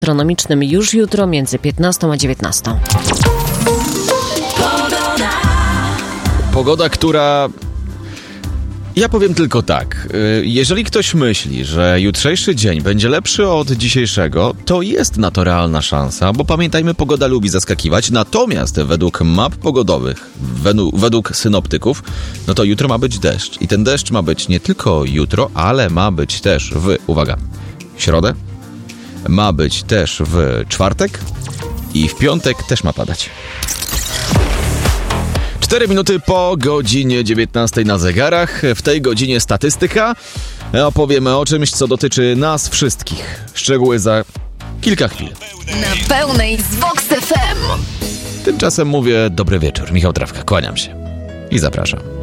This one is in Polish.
astronomicznym już jutro między 15 a 19. Pogoda, która... Ja powiem tylko tak, jeżeli ktoś myśli, że jutrzejszy dzień będzie lepszy od dzisiejszego, to jest na to realna szansa, bo pamiętajmy, pogoda lubi zaskakiwać, natomiast według map pogodowych, według synoptyków, no to jutro ma być deszcz i ten deszcz ma być nie tylko jutro, ale ma być też uwaga, środę, ma być też w czwartek i w piątek też ma padać. 4 minuty po godzinie 19 na zegarach. W tej godzinie statystyka. Opowiemy o czymś, co dotyczy nas wszystkich. Szczegóły za kilka chwil. Na pełnej z Vox FM. Tymczasem mówię dobry wieczór. Michał Trawka, kłaniam się i zapraszam.